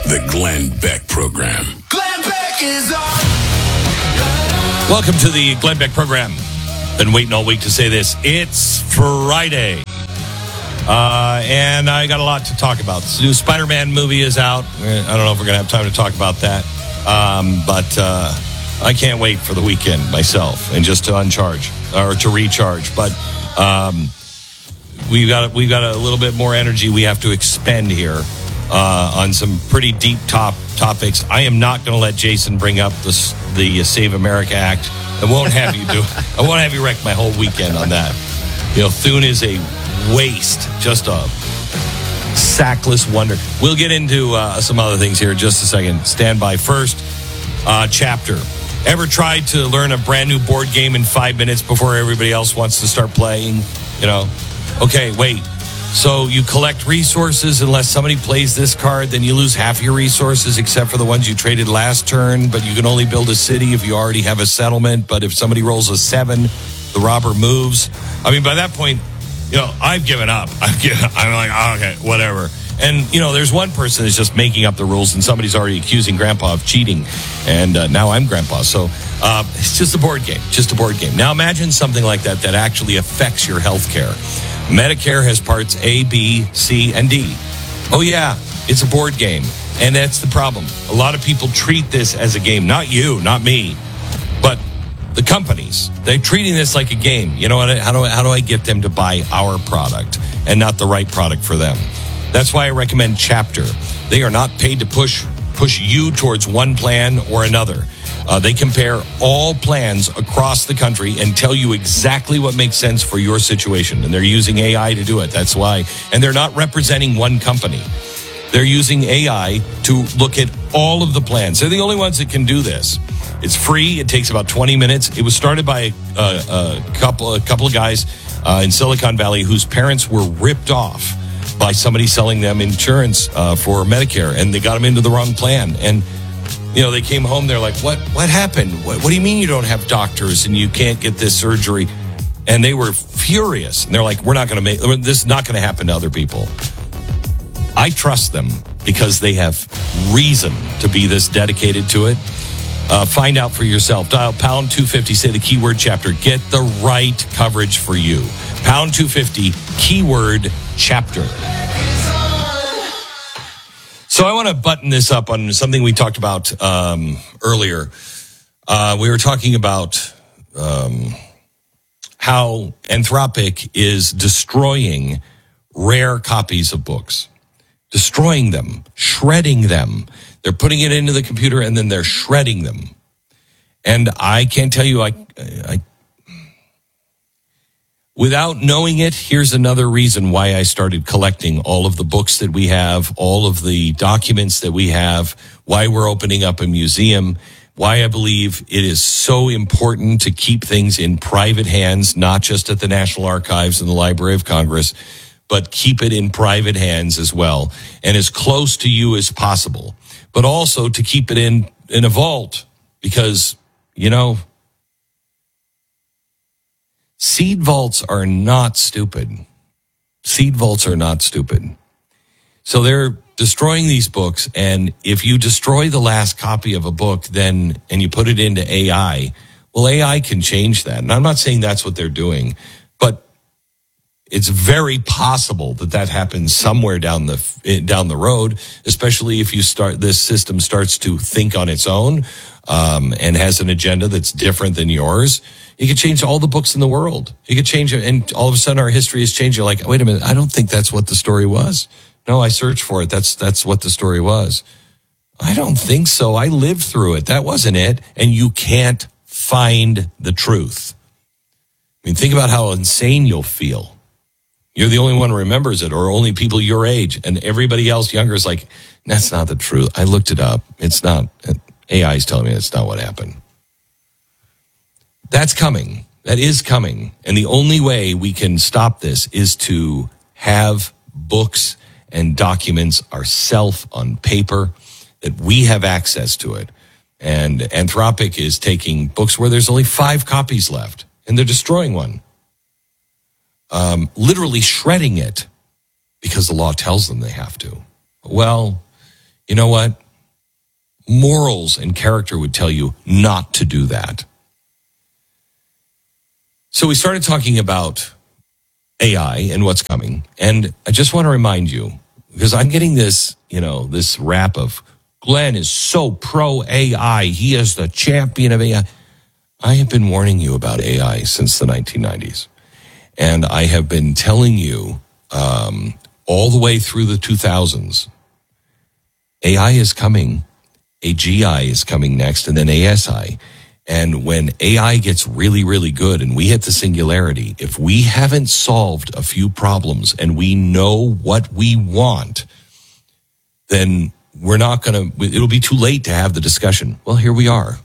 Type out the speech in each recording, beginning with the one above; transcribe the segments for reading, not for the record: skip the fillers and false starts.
The Glenn Beck Program. Glenn Beck is on. Welcome to the Glenn Beck Program. Been waiting all week to say this. It's Friday. And I got a lot to talk about. The new Spider-Man movie is out. I don't know if we're going to have time to talk about that. But I can't wait for the weekend myself and just to uncharge or to recharge. But we've got a little bit more energy we have to expend here on some pretty deep topics. I am not going to let Jason bring up the Save America Act. I won't have you do. I won't have you wreck my whole weekend on that. You know, Thune is a waste, just a sackless wonder. We'll get into some other things here in just a second. Stand by. First, chapter. Ever tried to learn a brand new board game in 5 minutes before everybody else wants to start playing? You know, okay, wait. So you collect resources unless somebody plays this card, then you lose half your resources except for the ones you traded last turn, but you can only build a city if you already have a settlement. But if somebody rolls a 7, the robber moves. I mean, by that point, you know, I've given up. I'm like, oh, okay, whatever. And, you know, there's one person that's just making up the rules and somebody's already accusing Grandpa of cheating. And now I'm Grandpa. So it's just a board game, Now imagine something like that actually affects your health care. Medicare has parts A, B, C, and D. Oh, yeah, it's a board game. And that's the problem. A lot of people treat this as a game. Not you, not me, but the companies. They're treating this like a game. You know what? How do I get them to buy our product and not the right product for them? That's why I recommend Chapter. They are not paid to push you towards one plan or another. They compare all plans across the country and tell you exactly what makes sense for your situation. And they're using AI to do it. That's why. And they're not representing one company. They're using AI to look at all of the plans. They're the only ones that can do this. It's free. It takes about 20 minutes. It was started by a couple of guys in Silicon Valley whose parents were ripped off by somebody selling them insurance for Medicare, and they got them into the wrong plan. And you know, they came home. They're like, "What happened? What do you mean you don't have doctors and you can't get this surgery?" And they were furious. And they're like, "We're not going to make this. Is not going to happen to other people." I trust them because they have reason to be this dedicated to it. Find out for yourself. Dial pound 250. Say the keyword Chapter. Get the right coverage for you. Pound 250. Keyword Chapter. So I want to button this up on something we talked about earlier. We were talking about how Anthropic is destroying rare copies of books, destroying them, shredding them. They're putting it into the computer and then they're shredding them. And I can't tell you, without knowing it, here's another reason why I started collecting all of the books that we have, all of the documents that we have, why we're opening up a museum, why I believe it is so important to keep things in private hands, not just at the National Archives and the Library of Congress, but keep it in private hands as well and as close to you as possible, but also to keep it in a vault because, you know, seed vaults are not stupid. Seed vaults are not stupid. So they're destroying these books, and if you destroy the last copy of a book and you put it into AI, well, AI can change that. And I'm not saying that's what they're doing, but it's very possible that happens somewhere down the road, especially if this system starts to think on its own and has an agenda that's different than yours. You could change all the books in the world. You could change it, and all of a sudden our history is changing. Like, wait a minute, I don't think that's what the story was. No, I searched for it. That's what the story was. I don't think so. I lived through it. That wasn't it. And you can't find the truth. I mean, think about how insane you'll feel. You're the only one who remembers it, or only people your age, and everybody else younger is like, that's not the truth. I looked it up. It's not. AI is telling me it's not what happened. That's coming. That is coming. And the only way we can stop this is to have books and documents ourselves on paper, that we have access to it. And Anthropic is taking books where there's only 5 copies left, and they're destroying one. Literally shredding it because the law tells them they have to. Well, You know what? Morals and character would tell you not to do that. So we started talking about AI and what's coming. And I just want to remind you, because I'm getting this, this rap of Glenn is so pro AI. He is the champion of AI. I have been warning you about AI since the 1990s. And I have been telling you all the way through the 2000s, AI is coming. AGI is coming next, and then ASI. And when AI gets really, really good and we hit the singularity, if we haven't solved a few problems and we know what we want, then we're not going to, it'll be too late to have the discussion. Well, here we are.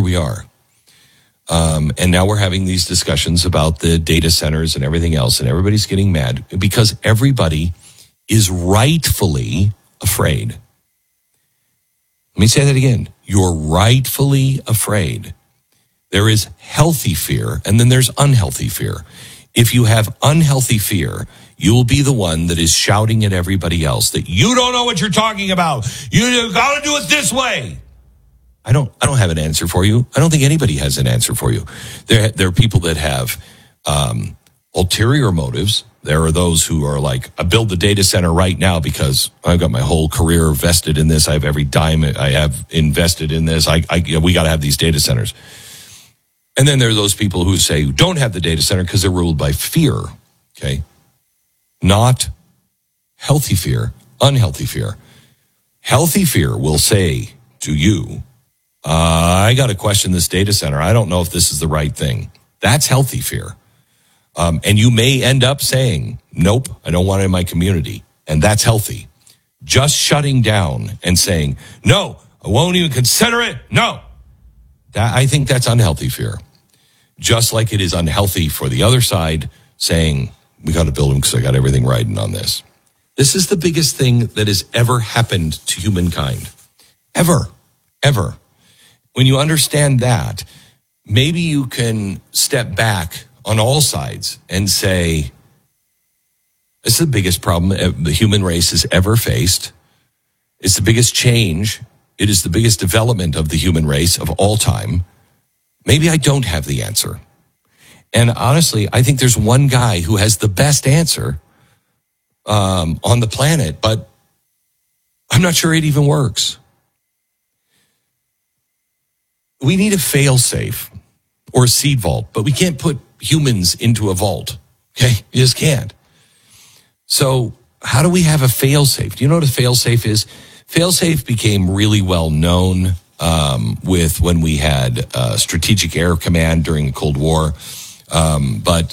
And now we're having these discussions about the data centers and everything else, and everybody's getting mad because everybody is rightfully afraid. Let me say that again. You're rightfully afraid. There is healthy fear, and then there's unhealthy fear. If you have unhealthy fear, you will be the one that is shouting at everybody else that you don't know what you're talking about. You got to do it this way. I don't have an answer for you. I don't think anybody has an answer for you. There are people that have ulterior motives. There are those who are like, I build the data center right now because I've got my whole career vested in this. I have every dime I have invested in this. We got to have these data centers. And then there are those people who say don't have the data center because they're ruled by fear. Okay. Not healthy fear, unhealthy fear. Healthy fear will say to you, I got to question this data center. I don't know if this is the right thing. That's healthy fear. And you may end up saying, nope, I don't want it in my community. And that's healthy. Just shutting down and saying, no, I won't even consider it. No. I think that's unhealthy fear. Just like it is unhealthy for the other side saying, we got to build them because I got everything riding on this. This is the biggest thing that has ever happened to humankind. Ever. When you understand that, maybe you can step back on all sides and say, this is the biggest problem the human race has ever faced. It's the biggest change. It is the biggest development of the human race of all time. Maybe I don't have the answer. And honestly, I think there's one guy who has the best answer on the planet, but I'm not sure it even works. We need a fail-safe or a seed vault, but we can't put humans into a vault. Okay? You just can't. So how do we have a fail-safe? Do you know what a fail-safe is? Fail-safe became really well known with when we had Strategic Air Command during the Cold War, but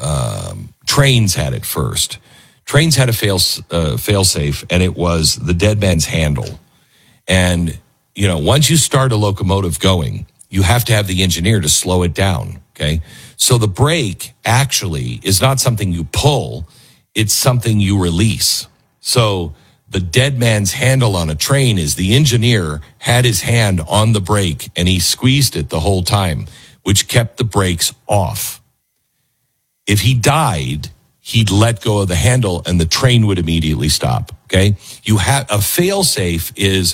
trains had it first. Trains had a fail-safe, and it was the dead man's handle. And once you start a locomotive going, you have to have the engineer to slow it down, okay? So the brake actually is not something you pull, it's something you release. So the dead man's handle on a train is the engineer had his hand on the brake and he squeezed it the whole time, which kept the brakes off. If he died, he'd let go of the handle and the train would immediately stop, okay? You have a fail-safe is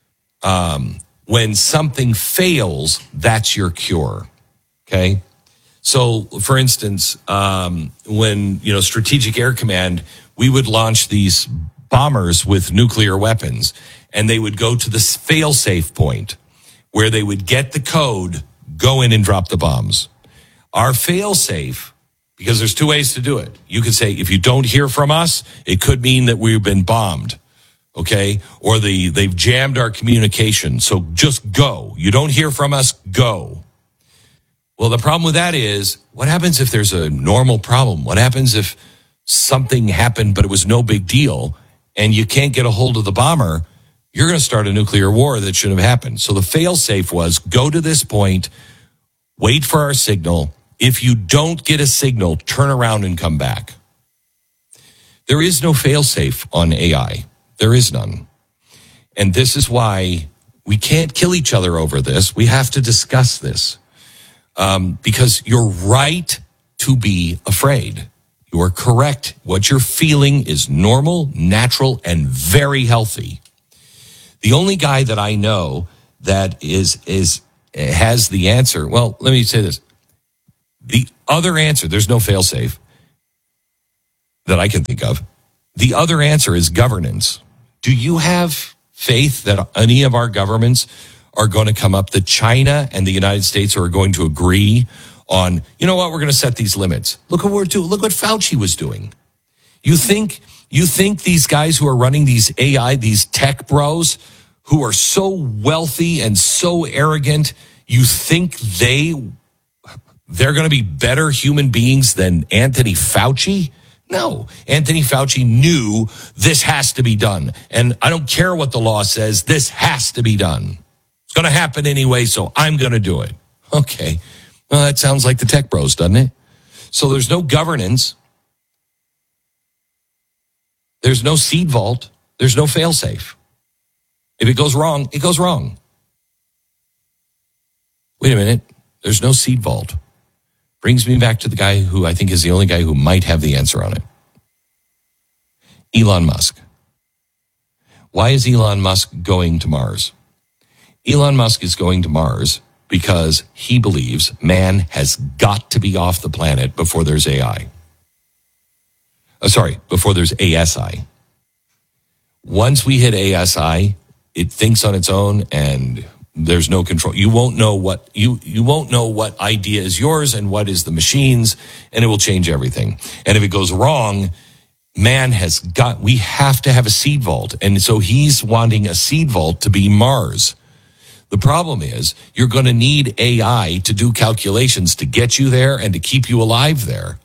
when something fails, that's your cure, okay? So, for instance, when, Strategic Air Command, we would launch these bombers with nuclear weapons, and they would go to the fail-safe point where they would get the code, go in and drop the bombs. Our fail-safe, because there's two ways to do it. You could say, if you don't hear from us, it could mean that we've been bombed. Okay, or they've jammed our communication. So just go. You don't hear from us, go. Well, the problem with that is, what happens if there's a normal problem? What happens if something happened, but it was no big deal, and you can't get a hold of the bomber? You're going to start a nuclear war that shouldn't have happened. So the fail-safe was, go to this point, wait for our signal. If you don't get a signal, turn around and come back. There is no fail-safe on AI. There is none. And this is why we can't kill each other over this. We have to discuss this. Because you're right to be afraid. You are correct. What you're feeling is normal, natural, and very healthy. The only guy that I know that has the answer. Well, let me say this. The other answer, there's no failsafe that I can think of. The other answer is governance. Do you have faith that any of our governments are going to come up, that China and the United States are going to agree on, you know what, we're going to set these limits? Look what we're doing. Look what Fauci was doing. You think these guys who are running these AI, these tech bros who are so wealthy and so arrogant, you think they're going to be better human beings than Anthony Fauci? No. Anthony Fauci knew this has to be done. And I don't care what the law says, this has to be done. It's going to happen anyway, so I'm going to do it. Okay. Well, that sounds like the tech bros, doesn't it? So there's no governance. There's no seed vault. There's no fail-safe. If it goes wrong, it goes wrong. Wait a minute. There's no seed vault. Brings me back to the guy who I think is the only guy who might have the answer on it. Elon Musk. Why is Elon Musk going to Mars? Elon Musk is going to Mars because he believes man has got to be off the planet before there's AI. Before there's ASI. Once we hit ASI, it thinks on its own and there's no control. You won't know what you won't know what idea is yours and what is the machine's, and it will change everything. And if it goes wrong, we have to have a seed vault. And so he's wanting a seed vault to be Mars. The problem is you're going to need AI to do calculations to get you there and to keep you alive there.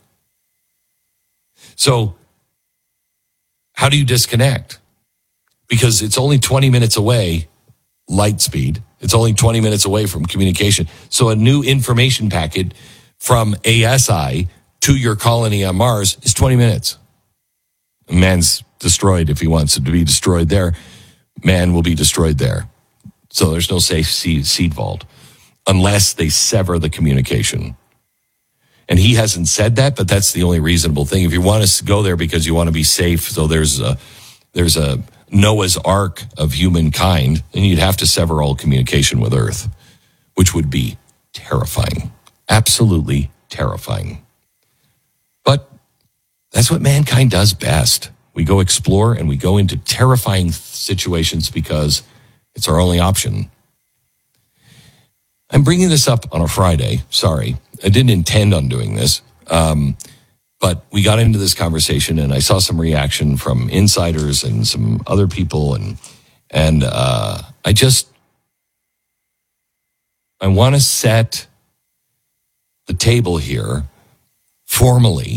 So how do you disconnect? Because it's only 20 minutes away, light speed. It's only 20 minutes away from communication. So a new information packet from ASI to your colony on Mars is 20 minutes. Man's destroyed if he wants it to be destroyed there. Man will be destroyed there. So there's no safe seed vault unless they sever the communication. And he hasn't said that, but that's the only reasonable thing. If you want to go there because you want to be safe, so there's a Noah's Ark of humankind, then you'd have to sever all communication with Earth, which would be terrifying, absolutely terrifying. But that's what mankind does best. We go explore and we go into terrifying situations because it's our only option. I'm bringing this up on a Friday. Sorry, I didn't intend on doing this. But we got into this conversation and I saw some reaction from insiders and some other people. And I want to set the table here formally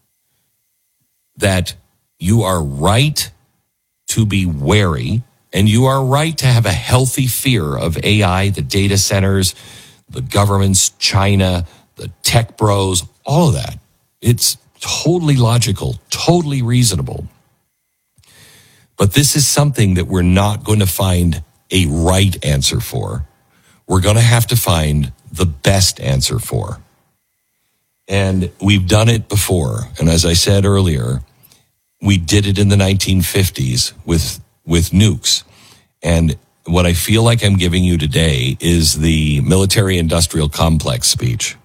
that you are right to be wary and you are right to have a healthy fear of AI, the data centers, the governments, China, the tech bros, all of that. It's totally logical, totally reasonable. But this is something that we're not going to find a right answer for. We're going to have to find the best answer for. And we've done it before. And as I said earlier, we did it in the 1950s with nukes. And what I feel like I'm giving you today is the military-industrial complex speech.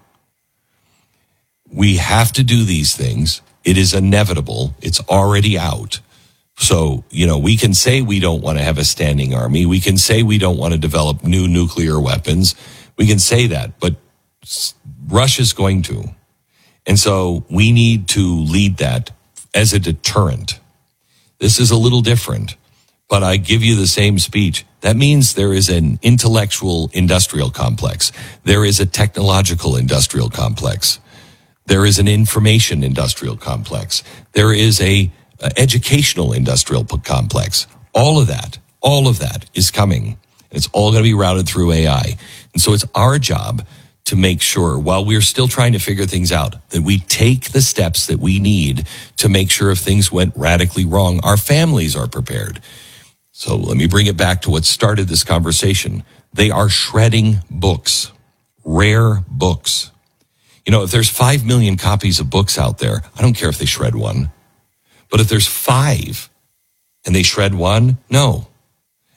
We have to do these things. It is inevitable. It's already out. So, we can say we don't want to have a standing army. We can say we don't want to develop new nuclear weapons. We can say that, but Russia's going to. And so we need to lead that as a deterrent. This is a little different, but I give you the same speech. That means there is an intellectual industrial complex. There is a technological industrial complex. There is an information industrial complex. There is a educational industrial complex. All of that is coming. It's all going to be routed through AI. And so it's our job to make sure, while we're still trying to figure things out, that we take the steps that we need to make sure if things went radically wrong, our families are prepared. So let me bring it back to what started this conversation. They are shredding books, rare books. If there's 5 million copies of books out there, I don't care if they shred one. But if there's 5 and they shred one, no.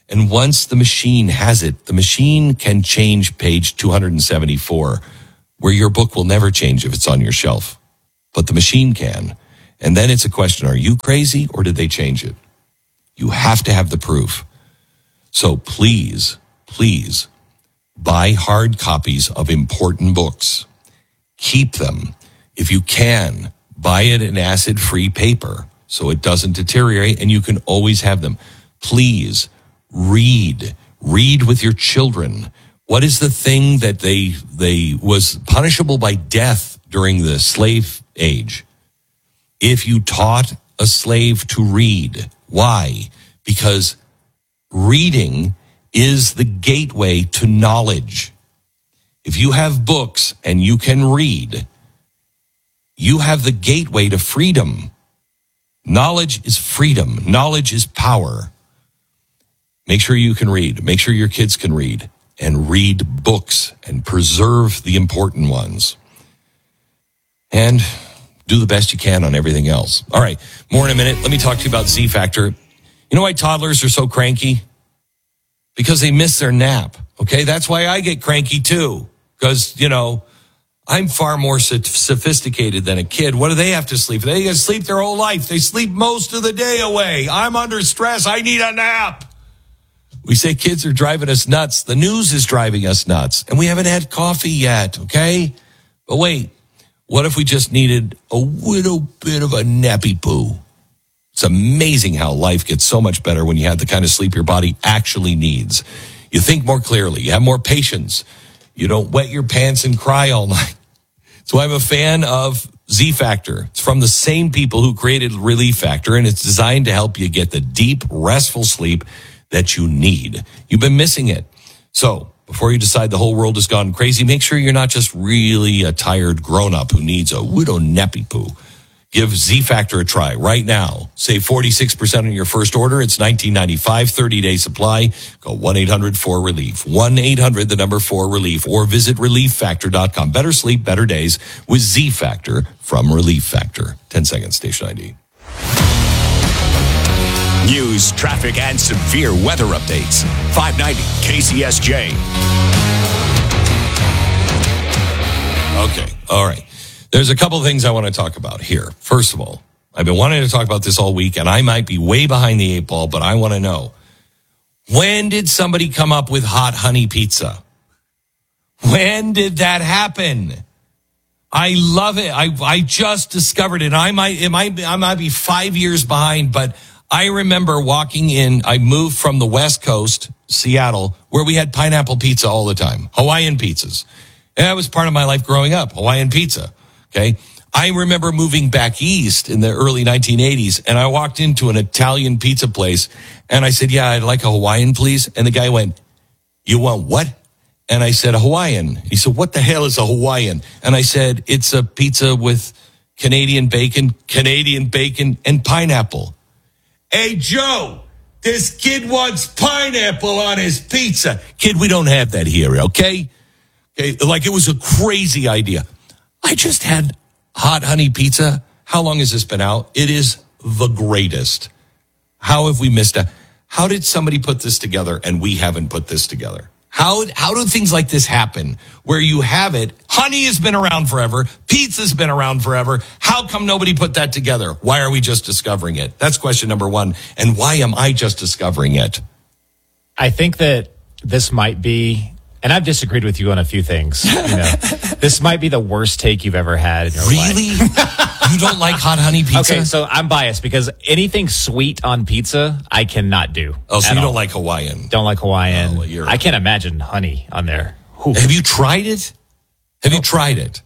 And once the machine has it, the machine can change page 274, where your book will never change if it's on your shelf. But the machine can. And then it's a question, are you crazy or did they change it? You have to have the proof. So please, please buy hard copies of important books. Keep them. If you can, buy it in acid-free paper so it doesn't deteriorate and you can always have them. Please read. Read with your children. What is the thing that they was punishable by death during the slave age? If you taught a slave to read. Why? Because reading is the gateway to knowledge. If you have books and you can read, you have the gateway to freedom. Knowledge is freedom. Knowledge is power. Make sure you can read. Make sure your kids can read. And read books and preserve the important ones. And do the best you can on everything else. All right, more in a minute. Let me talk to you about Z Factor. You know why toddlers are so cranky? Because they miss their nap, okay? That's why I get cranky too. Because, I'm far more sophisticated than a kid. What do they have to sleep? They have to sleep their whole life. They sleep most of the day away. I'm under stress. I need a nap. We say kids are driving us nuts. The news is driving us nuts. And we haven't had coffee yet, okay? But wait, what if we just needed a little bit of a nappy poo? It's amazing how life gets so much better when you have the kind of sleep your body actually needs. You think more clearly. You have more patience. You don't wet your pants and cry all night. So I'm a fan of Z Factor. It's from the same people who created Relief Factor, and it's designed to help you get the deep, restful sleep that you need. You've been missing it. So before you decide the whole world has gone crazy, make sure you're not just really a tired grown-up who needs a little nappy poo. Give Z Factor a try right now. Save 46% on your first order. It's $19.95, 30-day supply. Call 1-800-4RELIEF. 1-800-4RELIEF. Or visit ReliefFactor.com. Better sleep, better days with Z Factor from Relief Factor. 10 seconds, station ID. News, traffic, and severe weather updates. 590 KCSJ. Okay, all right. There's a couple of things I want to talk about here. First of all, I've been wanting to talk about this all week, and I might be way behind the eight ball, but I want to know, when did somebody come up with hot honey pizza? When did that happen? I love it. I just discovered it. I might be 5 years behind, but I remember walking in. I moved from the West Coast, Seattle, where we had pineapple pizza all the time, Hawaiian pizzas. And that was part of my life growing up, Hawaiian pizza. Okay. I remember moving back east in the early 1980s, and I walked into an Italian pizza place, and I said, yeah, I'd like a Hawaiian, please. And the guy went, you want what? And I said, a Hawaiian. He said, what the hell is a Hawaiian? And I said, it's a pizza with Canadian bacon, and pineapple. Hey, Joe, this kid wants pineapple on his pizza. Kid, we don't have that here, okay? Okay, like it was a crazy idea. I just had hot honey pizza. How long has this been out? It is the greatest. How have we missed it? How did somebody put this together and we haven't put this together? How do things like this happen where you have it? Honey has been around forever. Pizza's been around forever. How come nobody put that together? Why are we just discovering it? That's question number one. And why am I just discovering it? I think that this might be, and I've disagreed with you on a few things. This might be the worst take you've ever had in your life. Really? You don't like hot honey pizza? Okay, so I'm biased because anything sweet on pizza, I cannot do. Oh, so you don't like Hawaiian? Don't like Hawaiian. Oh, well, I can't imagine honey on there. Oof. Have you tried it? You tried it?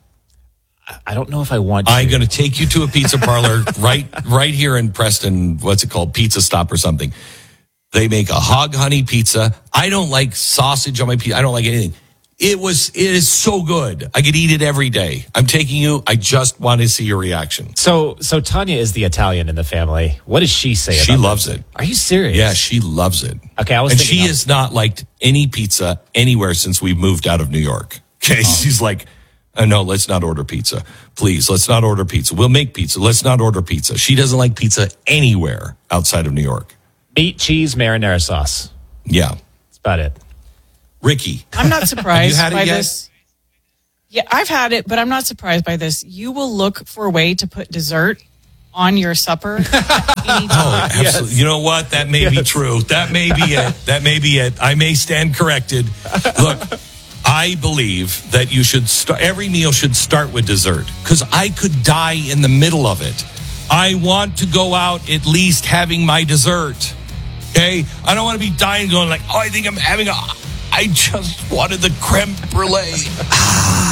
I don't know if I want to. I'm going to take you to a pizza parlor right here in Preston. What's it called? Pizza Stop or something. They make a hog honey pizza. I don't like sausage on my pizza. I don't like anything. It is so good. I could eat it every day. I'm taking you. I just want to see your reaction. So Tanya is the Italian in the family. What does she say about it? She loves it. Are you serious? Yeah, she loves it. Okay, and she has not liked any pizza anywhere since we moved out of New York. Okay, She's like, no, let's not order pizza. Please, let's not order pizza. We'll make pizza. Let's not order pizza. She doesn't like pizza anywhere outside of New York. Meat, cheese, marinara sauce. Yeah. That's about it. Ricky. I'm not surprised Have you had it by yet? this. Yeah, I've had it, but I'm not surprised by this. You will look for a way to put dessert on your supper at any time. Oh, absolutely. You know what? That may be true. That may be it. That may be it. I may stand corrected. Look, I believe that you should every meal should start with dessert because I could die in the middle of it. I want to go out at least having my dessert. Okay? I don't want to be dying going like, oh, I think I'm having I just wanted the creme brulee.